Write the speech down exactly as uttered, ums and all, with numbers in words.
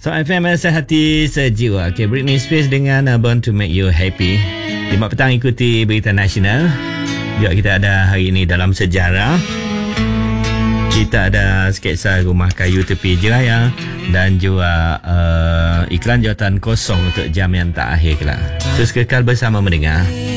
So F M Sehati Sejiwa. Okay, Britney Spears dengan uh, Born to Make You Happy. Lima petang ikuti berita nasional. Juga kita ada hari ini dalam sejarah. Kita ada sketsa rumah kayu tepi Jiraya dan juga uh, iklan jawatan kosong untuk jam yang tak akhir kelak. Terus kekal bersama mendengar